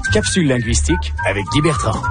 Capsule linguistique avec Guy Bertrand.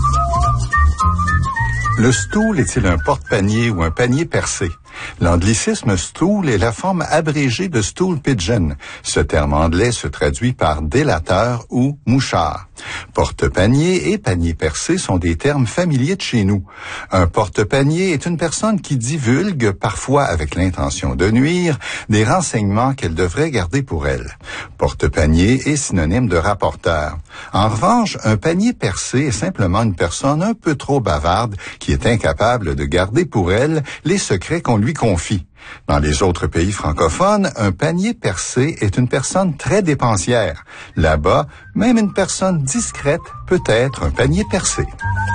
Le stool est-il un porte-panier ou un panier percé? L'anglicisme stool est la forme abrégée de stool pigeon. Ce terme anglais se traduit par délateur ou mouchard. Porte-panier et panier percé sont des termes familiers de chez nous. Un porte-panier est une personne qui divulgue, parfois avec l'intention de nuire, des renseignements qu'elle devrait garder pour elle. Porte-panier est synonyme de rapporteur. En revanche, un panier percé est simplement une personne un peu trop bavarde qui est incapable de garder pour elle les secrets qu'on lui confie. Dans les autres pays francophones, un panier percé est une personne très dépensière. Là-bas, même une personne discrète peut être un panier percé.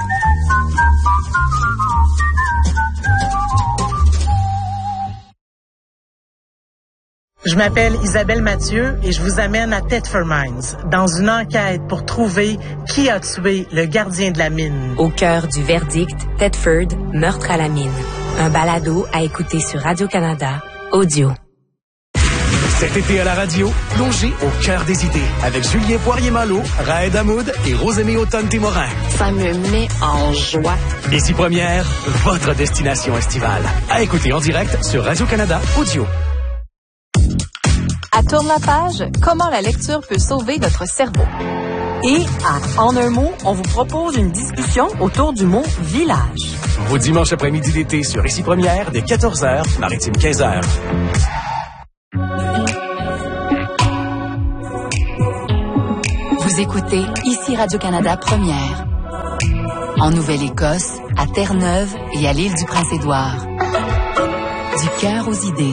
Je m'appelle Isabelle Mathieu et je vous amène à Thetford Mines dans une enquête pour trouver qui a tué le gardien de la mine. Au cœur du verdict, Thetford, meurtre à la mine. Un balado à écouter sur Radio-Canada, audio. Cet été à la radio, plongez au cœur des idées avec Julien Poirier-Malo, Raed Hamoud et Rosémie Automne-Témorin. Ça me met en joie. Ici Première, votre destination estivale. À écouter en direct sur Radio-Canada, audio. À Tourne la page, comment la lecture peut sauver notre cerveau. Et à En un mot, on vous propose une discussion autour du mot village. Vos dimanches après-midi d'été sur Ici Première, dès 14h, Maritime 15h. Vous écoutez Ici Radio-Canada Première. En Nouvelle-Écosse, à Terre-Neuve et à l'île du Prince-Édouard. Du cœur aux idées.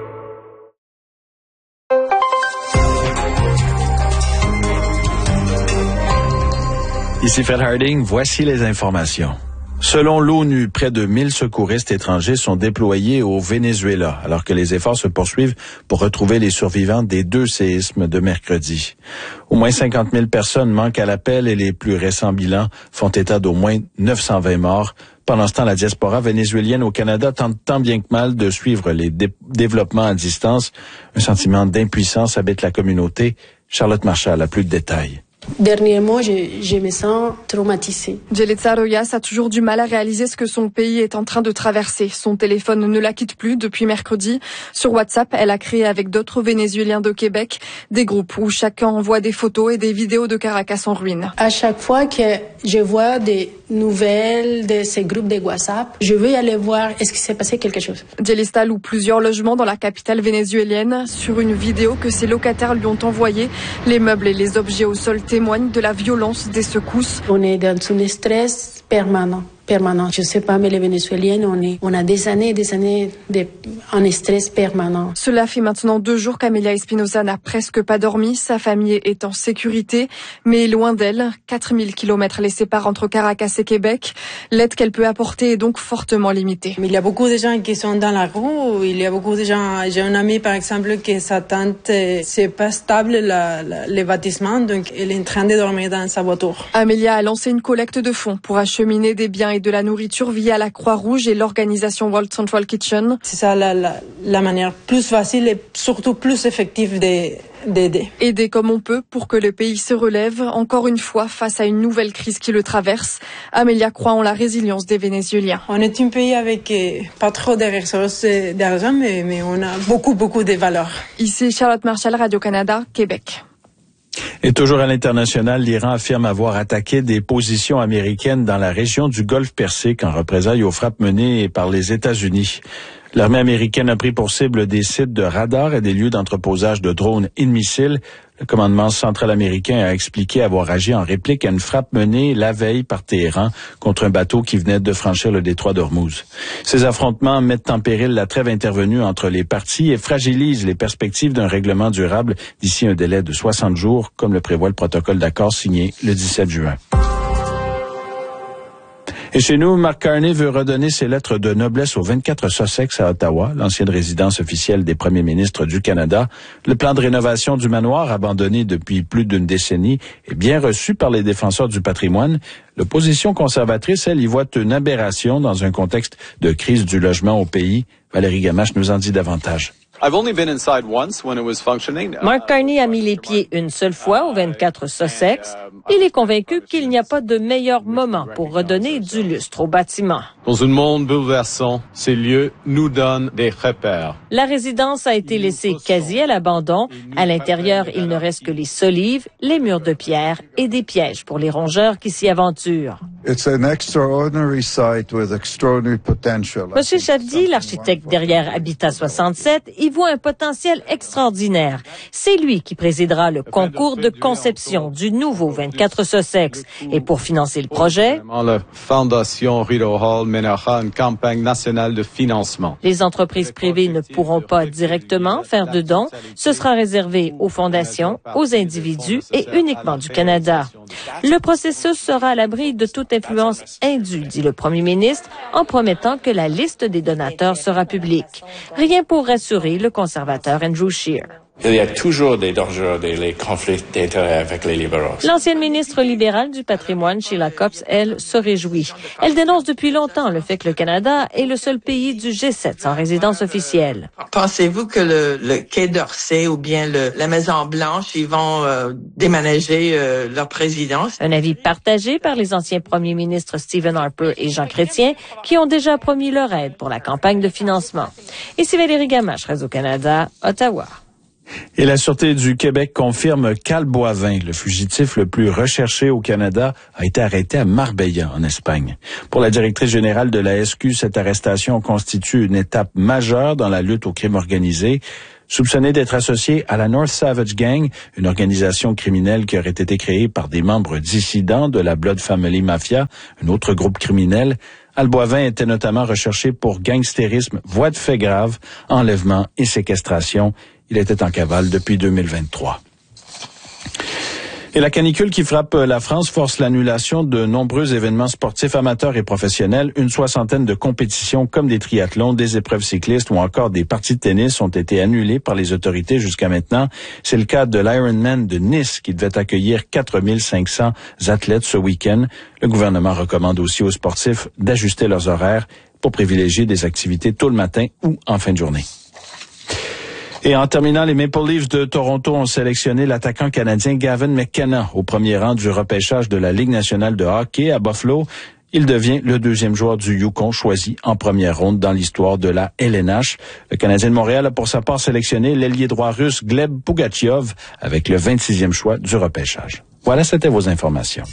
Ici Fred Harding, voici les informations. Selon l'ONU, près de 1000 secouristes étrangers sont déployés au Venezuela, alors que les efforts se poursuivent pour retrouver les survivants des 2 séismes de mercredi. Au moins 50 000 personnes manquent à l'appel et les plus récents bilans font état d'au moins 920 morts. Pendant ce temps, la diaspora vénézuélienne au Canada tente tant bien que mal de suivre les développements à distance. Un sentiment d'impuissance habite la communauté. Charlotte Marchal a plus de détails. Dernièrement, je me sens traumatisée. Yelitza Royas a toujours du mal à réaliser ce que son pays est en train de traverser. Son téléphone ne la quitte plus depuis mercredi. Sur WhatsApp, elle a créé avec d'autres Vénézuéliens de Québec des groupes où chacun envoie des photos et des vidéos de Caracas en ruine. À chaque fois que je vois des nouvelles de ces groupes de WhatsApp, je veux aller voir est-ce qu'il s'est passé quelque chose. Yelitza loue plusieurs logements dans la capitale vénézuélienne. Sur une vidéo que ses locataires lui ont envoyée, les meubles et les objets au sol témoignent de la violence des secousses. On est dans un stress permanent. Je sais pas, mais les Vénézuéliens, on a des années en stress permanent. Cela fait maintenant 2 jours qu'Amelia Espinosa n'a presque pas dormi. Sa famille est en sécurité, mais loin d'elle. 4000 kilomètres les séparent entre Caracas et Québec. L'aide qu'elle peut apporter est donc fortement limitée. Il y a beaucoup de gens qui sont dans la rue. Il y a beaucoup de gens. J'ai un ami, par exemple, que sa tante, c'est pas stable, les bâtiments, donc elle est en train de dormir dans sa voiture. Amelia a lancé une collecte de fonds pour acheminer des biens et de la nourriture via la Croix-Rouge et l'organisation World Central Kitchen. C'est ça la manière plus facile et surtout plus effective d'aider. Aider comme on peut pour que le pays se relève, encore une fois, face à une nouvelle crise qui le traverse. Amelia croit en la résilience des Vénézuéliens. On est un pays avec pas trop de ressources d'argent, mais on a beaucoup de valeurs. Ici Charlotte Marchal, Radio-Canada, Québec. Et toujours à l'international, l'Iran affirme avoir attaqué des positions américaines dans la région du Golfe Persique en représailles aux frappes menées par les États-Unis. L'armée américaine a pris pour cible des sites de radars et des lieux d'entreposage de drones et de missiles. Le commandement central américain a expliqué avoir agi en réplique à une frappe menée la veille par Téhéran contre un bateau qui venait de franchir le détroit d'Ormuz. Ces affrontements mettent en péril la trêve intervenue entre les parties et fragilisent les perspectives d'un règlement durable d'ici un délai de 60 jours, comme le prévoit le protocole d'accord signé le 17 juin. Et chez nous, Mark Carney veut redonner ses lettres de noblesse au 24 Sussex à Ottawa, l'ancienne résidence officielle des premiers ministres du Canada. Le plan de rénovation du manoir, abandonné depuis plus d'une décennie, est bien reçu par les défenseurs du patrimoine. L'opposition conservatrice, elle, y voit une aberration dans un contexte de crise du logement au pays. Valérie Gamache nous en dit davantage. Mark Carney a mis les pieds une seule fois au 24 Sussex. Il est convaincu qu'il n'y a pas de meilleur moment pour redonner du lustre au bâtiment. Dans un monde bouleversant, ces lieux nous donnent des repères. La résidence a été laissée quasi à l'abandon. À l'intérieur, il ne reste que les solives, les murs de pierre et des pièges pour les rongeurs qui s'y aventurent. Monsieur Chavdi, l'architecte derrière Habitat 67, y voit un potentiel extraordinaire. C'est lui qui présidera le concours de conception du nouveau 24 Sussex. Et pour financer le projet, La Fondation Rideau Hall mènera une campagne nationale de financement. Les entreprises privées ne pourront pas directement faire de dons. Ce sera réservé aux fondations, aux individus et uniquement du Canada. Le processus sera à l'abri de toute influence indue, dit le premier ministre, en promettant que la liste des donateurs sera publique. Rien pour rassurer le conservateur Andrew Scheer. Il y a toujours des dangers, des conflits d'intérêts avec les libéraux. L'ancienne ministre libérale du patrimoine, Sheila Copps, elle, se réjouit. Elle dénonce depuis longtemps le fait que le Canada est le seul pays du G7 sans résidence officielle. Pensez-vous que le Quai d'Orsay ou bien la Maison-Blanche, ils vont déménager leur présidence? Un avis partagé par les anciens premiers ministres Stephen Harper et Jean Chrétien, qui ont déjà promis leur aide pour la campagne de financement. Ici Valérie Gamache, Radio-Canada, Ottawa. Et la Sûreté du Québec confirme qu'Al Boivin, le fugitif le plus recherché au Canada, a été arrêté à Marbella, en Espagne. Pour la directrice générale de la SQ, cette arrestation constitue une étape majeure dans la lutte au crime organisé. Soupçonné d'être associé à la North Savage Gang, une organisation criminelle qui aurait été créée par des membres dissidents de la Blood Family Mafia, un autre groupe criminel, Al Boivin était notamment recherché pour gangstérisme, voies de fait grave, enlèvement et séquestration. Il était en cavale depuis 2023. Et la canicule qui frappe la France force l'annulation de nombreux événements sportifs amateurs et professionnels. Une soixantaine de compétitions comme des triathlons, des épreuves cyclistes ou encore des parties de tennis ont été annulées par les autorités jusqu'à maintenant. C'est le cas de l'Ironman de Nice qui devait accueillir 4500 athlètes ce week-end. Le gouvernement recommande aussi aux sportifs d'ajuster leurs horaires pour privilégier des activités tôt le matin ou en fin de journée. Et en terminant, les Maple Leafs de Toronto ont sélectionné l'attaquant canadien Gavin McKenna au premier rang du repêchage de la Ligue nationale de hockey à Buffalo. Il devient le deuxième joueur du Yukon choisi en première ronde dans l'histoire de la LNH. Le Canadien de Montréal a pour sa part sélectionné l'ailier droit russe Gleb Pugachev avec le 26e choix du repêchage. Voilà, c'était vos informations.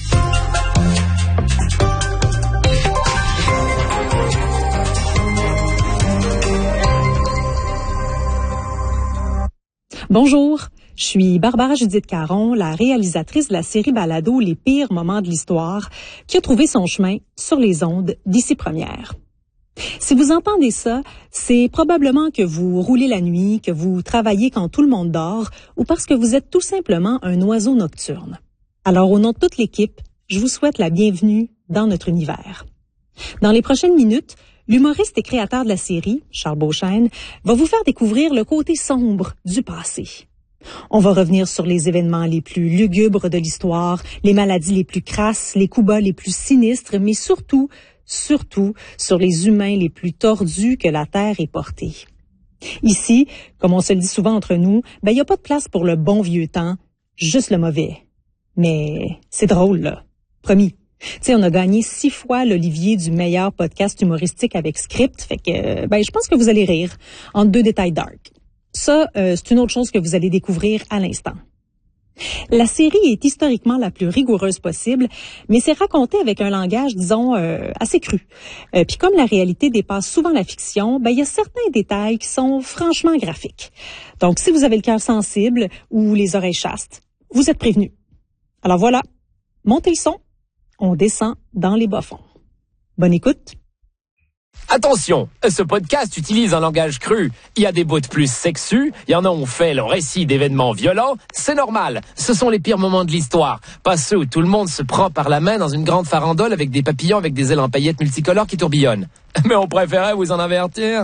Bonjour, je suis Barbara Judith Caron, la réalisatrice de la série balado Les pires moments de l'histoire, qui a trouvé son chemin sur les ondes d'Ici Première. Si vous entendez ça, c'est probablement que vous roulez la nuit, que vous travaillez quand tout le monde dort, ou parce que vous êtes tout simplement un oiseau nocturne. Alors, au nom de toute l'équipe, je vous souhaite la bienvenue dans notre univers. Dans les prochaines minutes, l'humoriste et créateur de la série, Charles Beauchesne, va vous faire découvrir le côté sombre du passé. On va revenir sur les événements les plus lugubres de l'histoire, les maladies les plus crasses, les coups bas les plus sinistres, mais surtout sur les humains les plus tordus que la Terre ait portés. Ici, comme on se le dit souvent entre nous, il n'y a pas de place pour le bon vieux temps, juste le mauvais. Mais c'est drôle, là. Promis. Tu sais, on a gagné 6 fois l'Olivier du meilleur podcast humoristique avec script, fait que je pense que vous allez rire entre 2 détails dark. Ça, c'est une autre chose que vous allez découvrir à l'instant. La série est historiquement la plus rigoureuse possible, mais c'est raconté avec un langage, disons, assez cru. Puis comme la réalité dépasse souvent la fiction, il y a certains détails qui sont franchement graphiques. Donc, si vous avez le cœur sensible ou les oreilles chastes, vous êtes prévenus. Alors voilà, montez le son. On descend dans les bas-fonds. Bonne écoute. Attention, ce podcast utilise un langage cru. Il y a des bouts plus sexus, il y en a où on fait le récit d'événements violents. C'est normal, ce sont les pires moments de l'histoire. Pas ceux où tout le monde se prend par la main dans une grande farandole avec des papillons avec des ailes en paillettes multicolores qui tourbillonnent. Mais on préférait vous en avertir.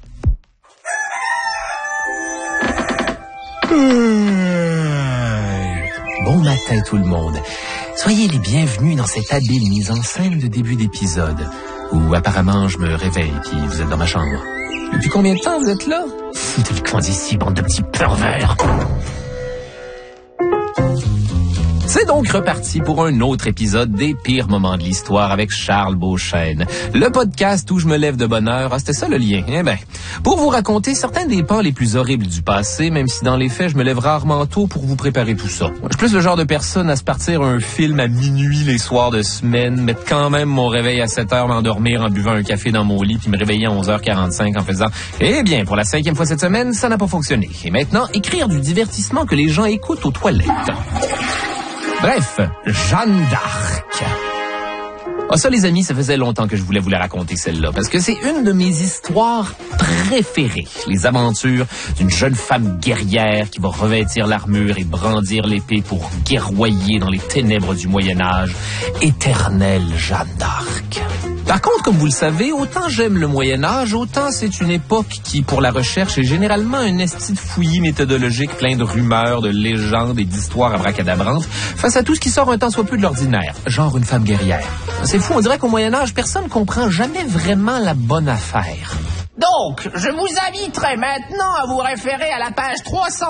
Bon matin tout le monde. Soyez les bienvenus dans cette habile mise en scène de début d'épisode. Ou apparemment, je me réveille, puis vous êtes dans ma chambre. Depuis combien de temps vous êtes là? Foutez-le-camp d'ici, bande de petits pervers! C'est donc reparti pour un autre épisode des pires moments de l'histoire avec Charles Beauchesne. Le podcast où je me lève de bonne heure. Ah, c'était ça le lien. Eh ben, pour vous raconter certains des pans les plus horribles du passé, même si dans les faits, je me lève rarement tôt pour vous préparer tout ça. Je suis plus le genre de personne à se partir un film à minuit les soirs de semaine, mettre quand même mon réveil à 7h, m'endormir en buvant un café dans mon lit, puis me réveiller à 11h45 en faisant « Eh bien, pour la 5e fois cette semaine, ça n'a pas fonctionné. » Et maintenant, écrire du divertissement que les gens écoutent aux toilettes. Bref, Jeanne d'Arc. Ah, ça, les amis, ça faisait longtemps que je voulais vous la raconter, celle-là, parce que c'est une de mes histoires préférées. Les aventures d'une jeune femme guerrière qui va revêtir l'armure et brandir l'épée pour guerroyer dans les ténèbres du Moyen-Âge. Éternelle Jeanne d'Arc. Par contre, comme vous le savez, autant j'aime le Moyen-Âge, autant c'est une époque qui, pour la recherche, est généralement un esti de fouillis méthodologique plein de rumeurs, de légendes et d'histoires abracadabrantes face à tout ce qui sort un tant soit peu de l'ordinaire, genre une femme guerrière. C'est fou, on dirait qu'au Moyen-Âge, personne comprend jamais vraiment la bonne affaire. Donc, je vous inviterai maintenant à vous référer à la page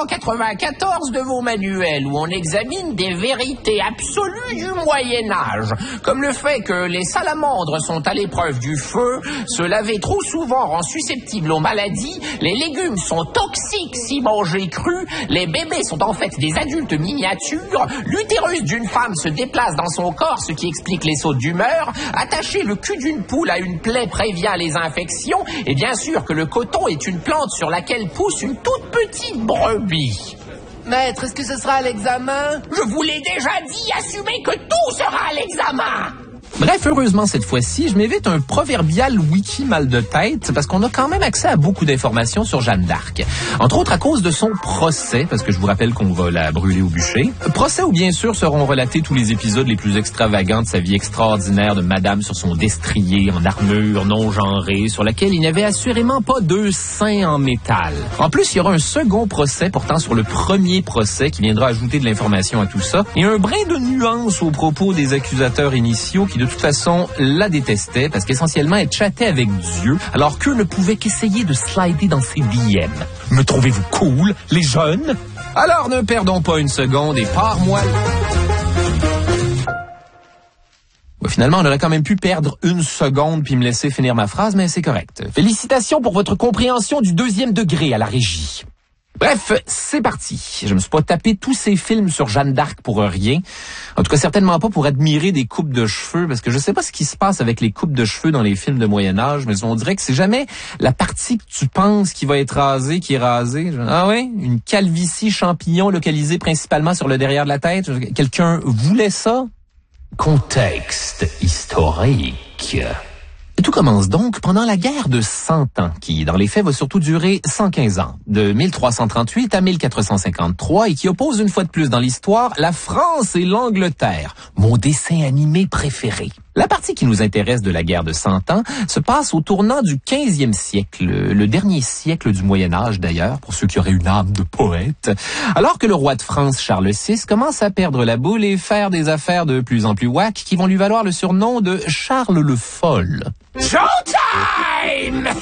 394 de vos manuels où on examine des vérités absolues du Moyen-Âge, comme le fait que les salamandres sont à l'épreuve du feu, se laver trop souvent rend susceptible aux maladies, les légumes sont toxiques si mangés crus, les bébés sont en fait des adultes miniatures, l'utérus d'une femme se déplace dans son corps, ce qui explique les sautes d'humeur, attacher le cul d'une poule à une plaie prévient les infections, et bien sûr que le coton est une plante sur laquelle pousse une toute petite brebis. Maître, est-ce que ce sera à l'examen? Je vous l'ai déjà dit, assumez que tout sera à l'examen. Bref, heureusement, cette fois-ci, je m'évite un proverbial wiki mal de tête parce qu'on a quand même accès à beaucoup d'informations sur Jeanne d'Arc. Entre autres à cause de son procès, parce que je vous rappelle qu'on va la brûler au bûcher. Procès où, bien sûr, seront relatés tous les épisodes les plus extravagants de sa vie extraordinaire de madame sur son destrier en armure non genrée, sur laquelle il n'y avait assurément pas 2 seins en métal. En plus, il y aura un second procès portant sur le premier procès qui viendra ajouter de l'information à tout ça, et un brin de nuance aux propos des accusateurs initiaux qui, de toute façon, la détestait parce qu'essentiellement, elle chattait avec Dieu, alors qu'eux ne pouvaient qu'essayer de slider dans ses DM. Me trouvez-vous cool, les jeunes? Alors, ne perdons pas une seconde et pars-moi... Finalement, on aurait quand même pu perdre 1 seconde puis me laisser finir ma phrase, mais c'est correct. Félicitations pour votre compréhension du 2e degré à la régie. Bref, c'est parti. Je me suis pas tapé tous ces films sur Jeanne d'Arc pour rien. En tout cas, certainement pas pour admirer des coupes de cheveux, parce que je sais pas ce qui se passe avec les coupes de cheveux dans les films de Moyen-Âge, mais on dirait que c'est jamais la partie que tu penses qui va être rasée qui est rasée. Ah ouais? Une calvitie champignon localisée principalement sur le derrière de la tête? Quelqu'un voulait ça? Contexte historique. Et tout commence donc pendant la guerre de 100 ans, qui, dans les faits, va surtout durer 115 ans, de 1338 à 1453, et qui oppose une fois de plus dans l'histoire la France et l'Angleterre, mon dessin animé préféré. La partie qui nous intéresse de la guerre de 100 ans se passe au tournant du 15e siècle, le dernier siècle du Moyen-Âge d'ailleurs, pour ceux qui auraient une âme de poète, alors que le roi de France, Charles VI, commence à perdre la boule et faire des affaires de plus en plus whack qui vont lui valoir le surnom de Charles le Folle. Showtime!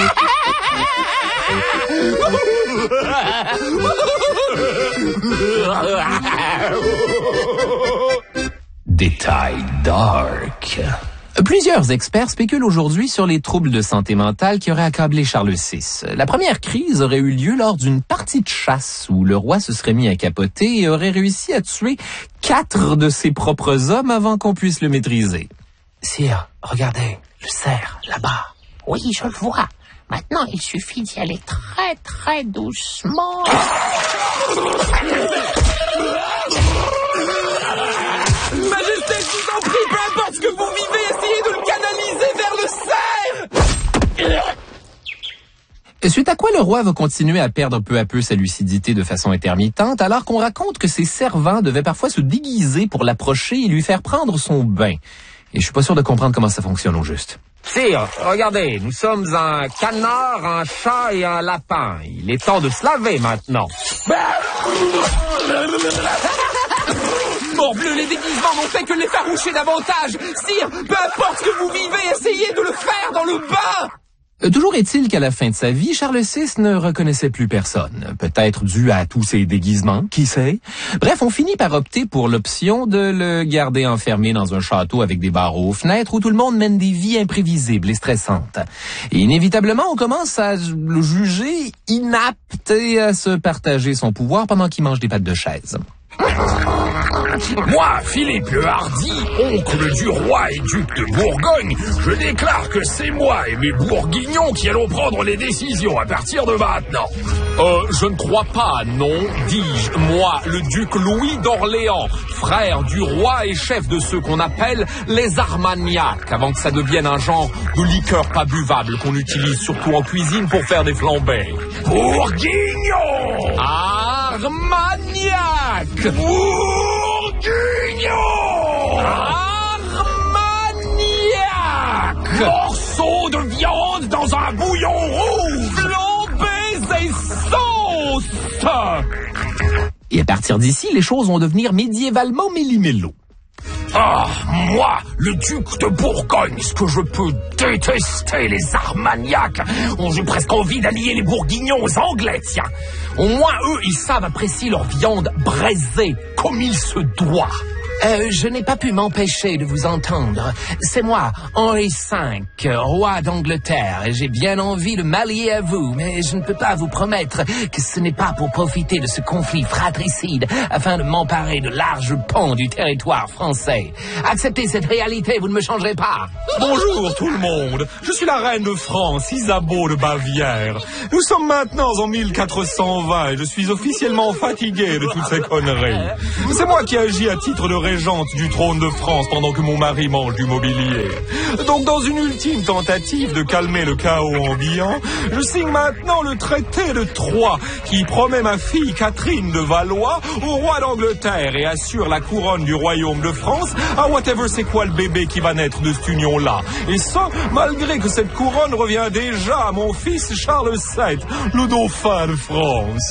Détail dark. Plusieurs experts spéculent aujourd'hui sur les troubles de santé mentale qui auraient accablé Charles VI. La première crise aurait eu lieu lors d'une partie de chasse où le roi se serait mis à capoter et aurait réussi à tuer 4 de ses propres hommes avant qu'on puisse le maîtriser. Sire, regardez, le cerf, là-bas. Oui, je le vois. Maintenant, il suffit d'y aller très, très doucement. Majesté, je vous en prie, peu importe ce que vous vivez, essayez de le canaliser vers le cerf! Suite à quoi le roi va continuer à perdre peu à peu sa lucidité de façon intermittente, alors qu'on raconte que ses servants devaient parfois se déguiser pour l'approcher et lui faire prendre son bain. Et je suis pas sûr de comprendre comment ça fonctionne au juste. Sire, regardez, nous sommes un canard, un chat et un lapin. Il est temps de se laver maintenant. Morbleu, les déguisements n'ont fait que l'effaroucher davantage. Sire, peu importe ce que vous vivez, essayez de le faire dans le bain. Toujours est-il qu'à la fin de sa vie, Charles VI ne reconnaissait plus personne. Peut-être dû à tous ses déguisements, qui sait? Bref, on finit par opter pour l'option de le garder enfermé dans un château avec des barreaux aux fenêtres où tout le monde mène des vies imprévisibles et stressantes. Et inévitablement, on commence à le juger inapte et à se partager son pouvoir pendant qu'il mange des pâtes de chaise. Moi, Philippe le Hardi, oncle du roi et duc de Bourgogne, je déclare que c'est moi et mes bourguignons qui allons prendre les décisions à partir de maintenant. Je ne crois pas, non, dis-je, moi, le duc Louis d'Orléans, frère du roi et chef de ceux qu'on appelle les Armagnacs, avant que ça devienne un genre de liqueur pas buvable qu'on utilise surtout en cuisine pour faire des flambés. Bourguignon! Armagnac! Bourguignon! Armagnac! Morceau de viande dans un bouillon rouge! Flambés et sauces! Et à partir d'ici, les choses vont devenir médiévalement méli-mélo. Ah, moi, le duc de Bourgogne, ce que je peux détester les Armagnacs. J'ai presque envie d'allier les Bourguignons aux Anglais, tiens. Au moins, eux, ils savent apprécier leur viande braisée, comme il se doit. Je n'ai pas pu m'empêcher de vous entendre. C'est moi, Henri V, roi d'Angleterre, et j'ai bien envie de m'allier à vous, mais je ne peux pas vous promettre que ce n'est pas pour profiter de ce conflit fratricide afin de m'emparer de larges pans du territoire français. Acceptez cette réalité, vous ne me changerez pas. Bonjour tout le monde, je suis la reine de France, Isabeau de Bavière. Nous sommes maintenant en 1420 et je suis officiellement fatigué de toutes ces conneries. C'est moi qui agis à titre de régente du trône de France pendant que mon mari mange du mobilier. Donc dans une ultime tentative de calmer le chaos ambiant, je signe maintenant le traité de Troyes qui promet ma fille Catherine de Valois au roi d'Angleterre et assure la couronne du royaume de France à whatever c'est quoi le bébé qui va naître de cette union-là. Et ça, malgré que cette couronne revient déjà à mon fils Charles VII, le dauphin de France.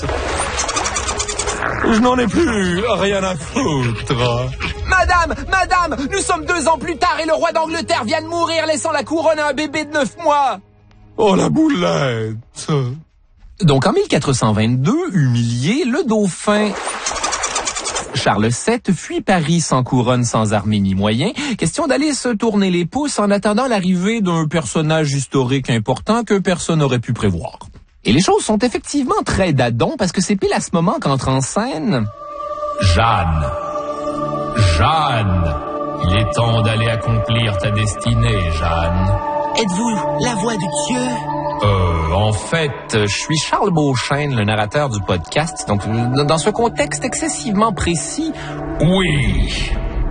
Je n'en ai plus rien à foutre. Madame, nous sommes 2 ans plus tard et le roi d'Angleterre vient de mourir laissant la couronne à un bébé de 9 mois. Oh la boulette. Donc en 1422, humilié, le dauphin Charles VII fuit Paris sans couronne, sans armée ni moyens. Question d'aller se tourner les pouces en attendant l'arrivée d'un personnage historique important que personne n'aurait pu prévoir. Et les choses sont effectivement très dadons parce que c'est pile à ce moment qu'entre en scène Jeanne, il est temps d'aller accomplir ta destinée, Jeanne. Êtes-vous la voix de Dieu? En fait, je suis Charles Beauchesne, le narrateur du podcast. Donc, dans ce contexte excessivement précis, oui.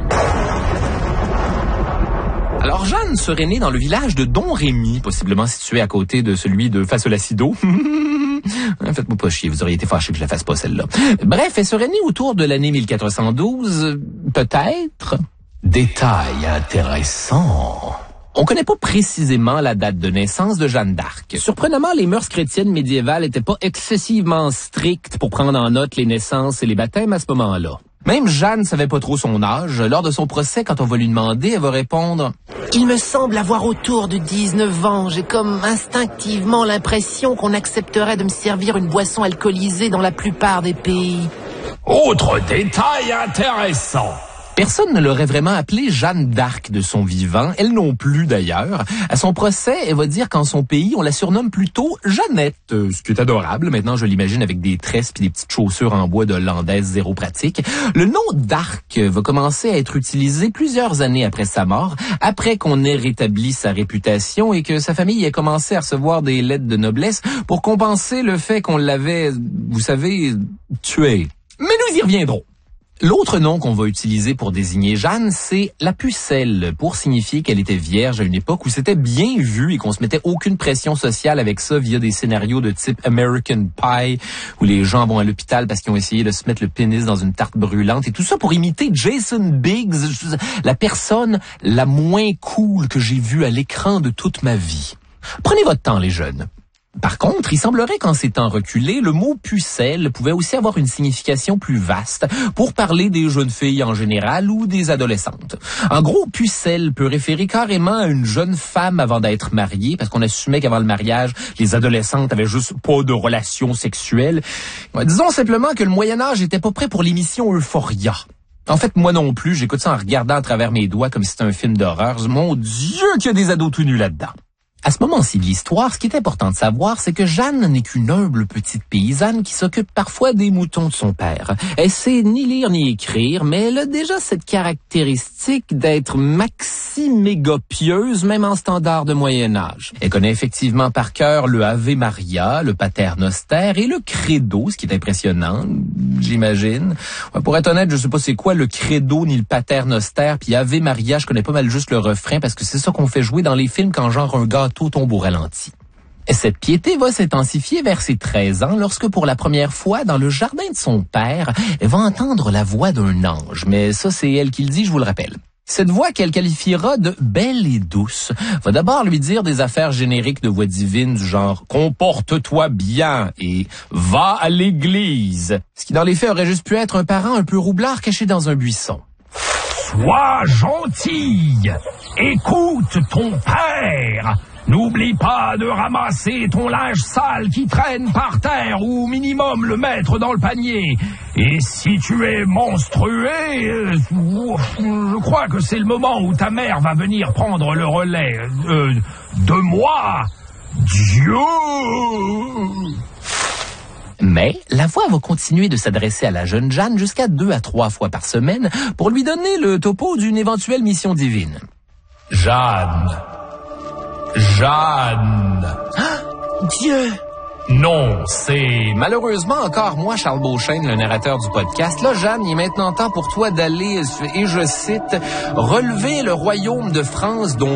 Alors, Jeanne serait née dans le village de Domrémy, possiblement situé à côté de celui de Fasolacido. Faites-moi pas chier, vous auriez été fâché que je la fasse pas celle-là. Bref, elle serait née autour de l'année 1412, peut-être. Détail intéressant. On connaît pas précisément la date de naissance de Jeanne d'Arc. Surprenamment, les mœurs chrétiennes médiévales étaient pas excessivement strictes pour prendre en note les naissances et les baptêmes à ce moment-là. Même Jeanne savait pas trop son âge. Lors de son procès, quand on va lui demander, elle va répondre « Il me semble avoir autour de 19 ans. J'ai comme instinctivement l'impression qu'on accepterait de me servir une boisson alcoolisée dans la plupart des pays. » Autre détail intéressant. Personne ne l'aurait vraiment appelée Jeanne d'Arc de son vivant, elle non plus d'ailleurs. À son procès, elle va dire qu'en son pays, on la surnomme plutôt Jeannette, ce qui est adorable. Maintenant, je l'imagine avec des tresses et des petites chaussures en bois de hollandaise zéro pratique. Le nom d'Arc va commencer à être utilisé plusieurs années après sa mort, après qu'on ait rétabli sa réputation et que sa famille ait commencé à recevoir des lettres de noblesse pour compenser le fait qu'on l'avait, vous savez, tué. Mais nous y reviendrons. L'autre nom qu'on va utiliser pour désigner Jeanne, c'est la pucelle, pour signifier qu'elle était vierge à une époque où c'était bien vu et qu'on se mettait aucune pression sociale avec ça via des scénarios de type American Pie, où les gens vont à l'hôpital parce qu'ils ont essayé de se mettre le pénis dans une tarte brûlante et tout ça pour imiter Jason Biggs, la personne la moins cool que j'ai vue à l'écran de toute ma vie. Prenez votre temps, les jeunes. Par contre, il semblerait qu'en ces temps reculés, le mot pucelle pouvait aussi avoir une signification plus vaste pour parler des jeunes filles en général ou des adolescentes. En gros, pucelle peut référer carrément à une jeune femme avant d'être mariée, parce qu'on assumait qu'avant le mariage, les adolescentes avaient juste pas de relations sexuelles. Disons simplement que le Moyen-Âge était pas prêt pour l'émission Euphoria. En fait, moi non plus, j'écoute ça en regardant à travers mes doigts comme si c'était un film d'horreur. Mon Dieu, qu'il y a des ados tout nus là-dedans. À ce moment-ci de l'histoire, ce qui est important de savoir, c'est que Jeanne n'est qu'une humble petite paysanne qui s'occupe parfois des moutons de son père. Elle sait ni lire ni écrire, mais elle a déjà cette caractéristique d'être maxi-méga pieuse, même en standard de Moyen-Âge. Elle connaît effectivement par cœur le Ave Maria, le Pater Noster et le Credo, ce qui est impressionnant, j'imagine. Ouais, pour être honnête, je sais pas c'est quoi le Credo ni le Pater Noster, puis Ave Maria, je connais pas mal juste le refrain parce que c'est ça qu'on fait jouer dans les films quand genre un gâteau tombe au ralenti. Cette piété va s'intensifier vers ses 13 ans lorsque pour la première fois, dans le jardin de son père, elle va entendre la voix d'un ange. Mais ça, c'est elle qui le dit, je vous le rappelle. Cette voix qu'elle qualifiera de belle et douce va d'abord lui dire des affaires génériques de voix divine du genre « comporte-toi bien » et « va à l'église », ce qui dans les faits aurait juste pu être un parent un peu roublard caché dans un buisson. Sois gentille, écoute ton père. N'oublie pas de ramasser ton linge sale qui traîne par terre ou au minimum le mettre dans le panier. Et si tu es menstrué, je crois que c'est le moment où ta mère va venir prendre le relais de moi. Dieu! Mais la voix va continuer de s'adresser à la jeune Jeanne jusqu'à 2 à 3 fois par semaine pour lui donner le topo d'une éventuelle mission divine. Jeanne. Dieu! Non, c'est malheureusement encore moi, Charles Beauchesne, le narrateur du podcast. Là, Jeanne, il est maintenant temps pour toi d'aller, et je cite, « relever le royaume de France dont